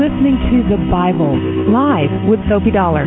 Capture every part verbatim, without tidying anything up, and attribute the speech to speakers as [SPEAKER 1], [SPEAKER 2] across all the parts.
[SPEAKER 1] Listening to the Bible live with Sophie Dollar.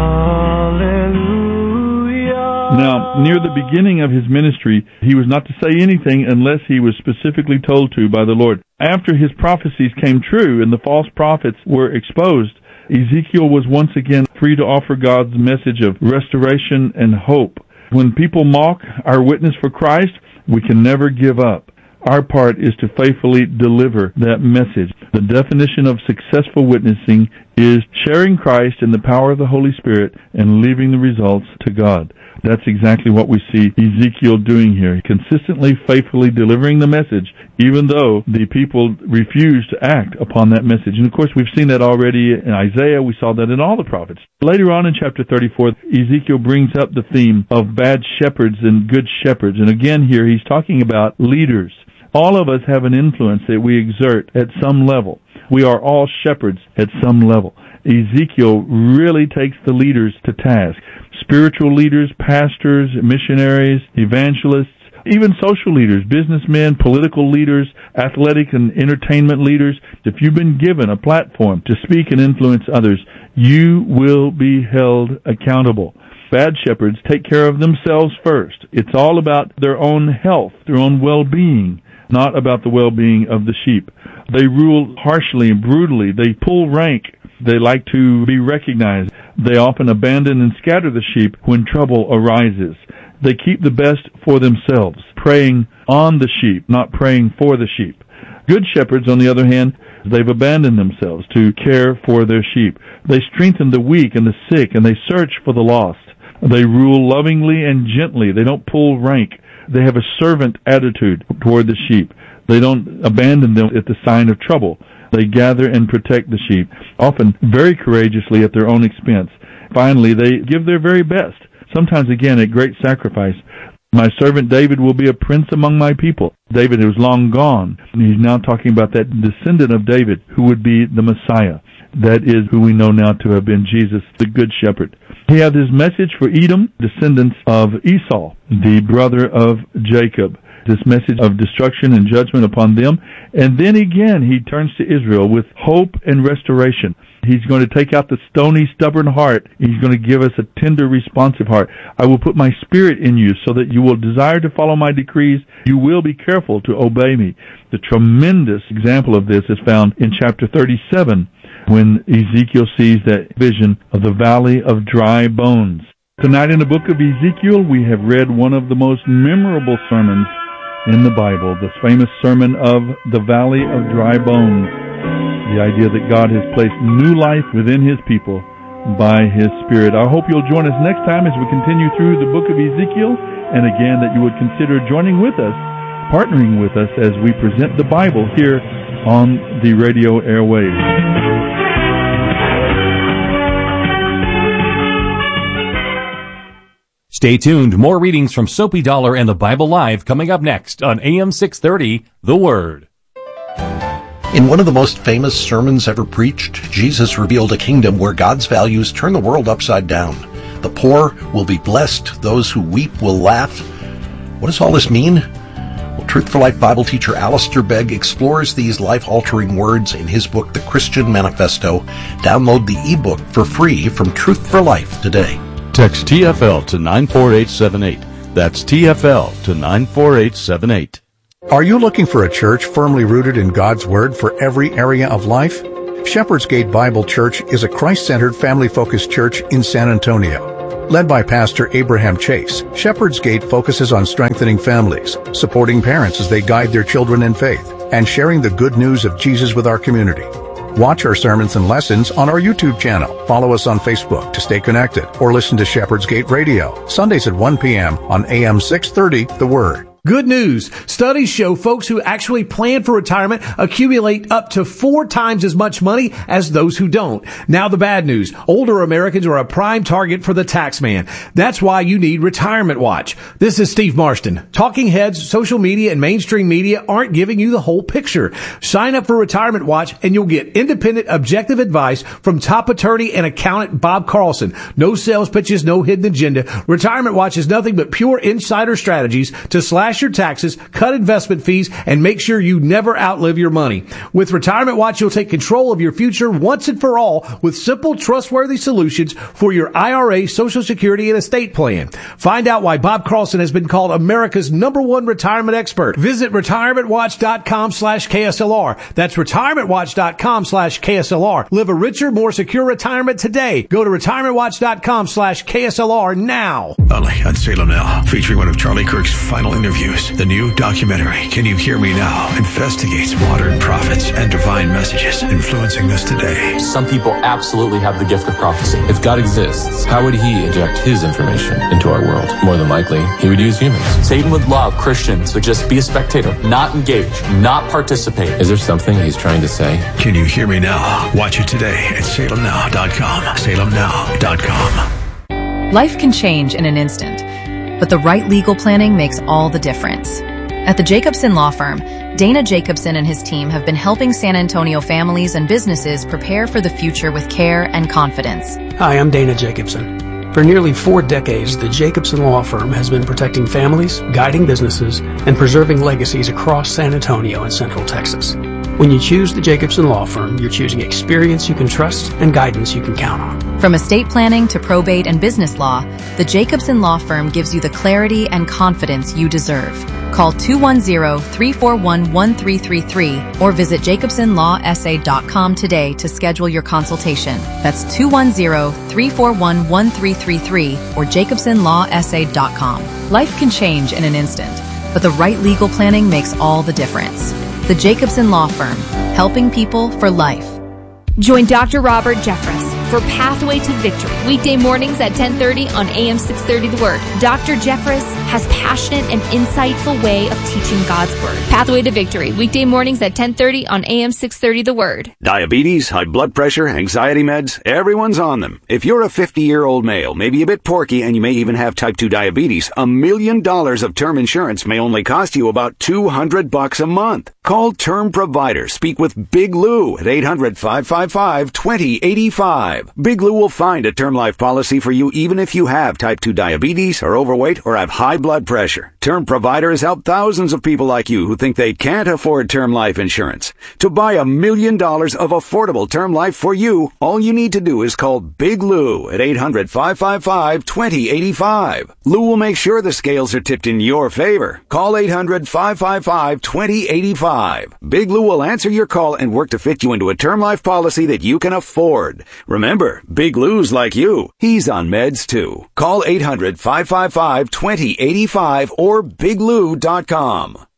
[SPEAKER 2] Hallelujah. Now, near the beginning of his ministry, he was not to say anything unless he was specifically told to by the Lord. After his prophecies came true and the false prophets were exposed, Ezekiel was once again free to offer God's message of restoration and hope. When people mock our witness for Christ, we can never give up. Our part is to faithfully deliver that message. The definition of successful witnessing is sharing Christ in the power of the Holy Spirit and leaving the results to God. That's exactly what we see Ezekiel doing here, consistently, faithfully delivering the message, even though the people refused to act upon that message. And of course, we've seen that already in Isaiah. We saw that in all the prophets. Later on in chapter thirty-four, Ezekiel brings up the theme of bad shepherds and good shepherds. And again here, he's talking about leaders. All of us have an influence that we exert at some level. We are all shepherds at some level. Ezekiel really takes the leaders to task. Spiritual leaders, pastors, missionaries, evangelists, even social leaders, businessmen, political leaders, athletic and entertainment leaders. If you've been given a platform to speak and influence others, you will be held accountable. Bad shepherds take care of themselves first. It's all about their own health, their own well-being, not about the well-being of the sheep. They rule harshly and brutally. They pull rank. They like to be recognized. They often abandon and scatter the sheep when trouble arises. They keep the best for themselves, preying on the sheep, not preying for the sheep. Good shepherds, on the other hand, they've abandoned themselves to care for their sheep. They strengthen the weak and the sick, and they search for the lost. They rule lovingly and gently. They don't pull rank. They have a servant attitude toward the sheep. They don't abandon them at the sign of trouble. They gather and protect the sheep, often very courageously at their own expense. Finally, they give their very best, sometimes again at great sacrifice. My servant David will be a prince among my people. David was long gone, and he's now talking about that descendant of David who would be the Messiah. That is who we know now to have been Jesus, the Good Shepherd. He had his message for Edom, descendants of Esau, the brother of Jacob. This message of destruction and judgment upon them. And then again, he turns to Israel with hope and restoration. He's going to take out the stony, stubborn heart. He's going to give us a tender, responsive heart. I will put my spirit in you so that you will desire to follow my decrees. You will be careful to obey me. The tremendous example of this is found in chapter thirty-seven, when Ezekiel sees that vision of the valley of dry bones. Tonight in the book of Ezekiel, we have read one of the most memorable sermons in the Bible, the famous sermon of the Valley of Dry Bones. The idea that God has placed new life within His people by His Spirit. I hope you'll join us next time as we continue through the book of Ezekiel, and again that you would consider joining with us, partnering with us as we present the Bible here on the radio airwaves.
[SPEAKER 3] Stay tuned. More readings from Soapy Dollar and the Bible Live coming up next on A M six thirty, The Word.
[SPEAKER 4] In one of the most famous sermons ever preached, Jesus revealed a kingdom where God's values turn the world upside down. The poor will be blessed. Those who weep will laugh. What does all this mean? Well, Truth for Life Bible teacher Alistair Begg explores these life-altering words in his book, The Christian Manifesto. Download the ebook for free from Truth for Life today.
[SPEAKER 5] Text T F L to nine four eight seven eight. That's T F L to nine four eight seven eight.
[SPEAKER 6] Are you looking for a church firmly rooted in God's Word for every area of life? Shepherd's Gate Bible Church is a Christ-centered, family-focused church in San Antonio. Led by Pastor Abraham Chase, Shepherd's Gate focuses on strengthening families, supporting parents as they guide their children in faith, and sharing the good news of Jesus with our community. Watch our sermons and lessons on our YouTube channel. Follow us on Facebook to stay connected, or listen to Shepherd's Gate Radio, Sundays at one p.m. on A M six thirty, The Word.
[SPEAKER 7] Good news. Studies show folks who actually plan for retirement accumulate up to four times as much money as those who don't. Now the bad news. Older Americans are a prime target for the tax man. That's why you need Retirement Watch. This is Steve Marston. Talking heads, social media, and mainstream media aren't giving you the whole picture. Sign up for Retirement Watch and you'll get independent, objective advice from top attorney and accountant Bob Carlson. No sales pitches, no hidden agenda. Retirement Watch is nothing but pure insider strategies to slash slash your taxes, cut investment fees, and make sure you never outlive your money. With Retirement Watch, you'll take control of your future once and for all with simple, trustworthy solutions for your I R A, Social Security, and estate plan. Find out why Bob Carlson has been called America's number one retirement expert. Visit retirementwatch.com slash KSLR. That's retirementwatch.com slash KSLR. Live a richer, more secure retirement today. Go to retirementwatch.com slash KSLR now.
[SPEAKER 8] Only on Salem Now, featuring one of Charlie Kirk's final interviews. The new documentary, Can You Hear Me Now?, investigates modern prophets and divine messages influencing us today.
[SPEAKER 9] Some people absolutely have the gift of prophecy. If God exists, how would he inject his information into our world? More than likely, he would use humans. Satan would love Christians to just be a spectator, not engage, not participate. Is there something he's trying to say?
[SPEAKER 8] Can You Hear Me Now? Watch it today at salem now dot com. salem now dot com.
[SPEAKER 10] Life can change in an instant, but the right legal planning makes all the difference. At the Jacobson Law Firm, Dana Jacobson and his team have been helping San Antonio families and businesses prepare for the future with care and confidence.
[SPEAKER 11] Hi, I'm Dana Jacobson. For nearly four decades, the Jacobson Law Firm has been protecting families, guiding businesses, and preserving legacies across San Antonio and Central Texas. When you choose the Jacobson Law Firm, you're choosing experience you can trust and guidance you can count on.
[SPEAKER 10] From estate planning to probate and business law, the Jacobson Law Firm gives you the clarity and confidence you deserve. Call two one zero, three four one, one three three three or visit jacobson law s a dot com today to schedule your consultation. That's two one zero, three four one, one three three three or jacobson law s a dot com. Life can change in an instant, but the right legal planning makes all the difference. The Jacobson Law Firm, helping people for life.
[SPEAKER 12] Join Doctor Robert Jeffress for Pathway to Victory, weekday mornings at ten thirty on A M six thirty The Word. Doctor Jeffress has passionate and insightful way of teaching God's Word. Pathway to Victory, weekday mornings at ten thirty on A M six thirty The Word.
[SPEAKER 13] Diabetes, high blood pressure, anxiety meds, everyone's on them. If you're a fifty-year-old male, maybe a bit porky, and you may even have type two diabetes, a million dollars of term insurance may only cost you about two hundred bucks a month. Call Term Provider. Speak with Big Lou at eight hundred, five five five, two zero eight five. Big Lou will find a term life policy for you even if you have type two diabetes, are overweight, or have high blood pressure. Term Provider has helped thousands of people like you who think they can't afford term life insurance. To buy a million dollars of affordable term life for you, all you need to do is call Big Lou at eight hundred, five five five, two zero eight five. Lou will make sure the scales are tipped in your favor. Call eight hundred, five five five, two zero eight five. Big Lou will answer your call and work to fit you into a term life policy that you can afford. Remember, Big Lou's like you. He's on meds too. Call eight hundred, five five five, two zero eight five or big lou dot com.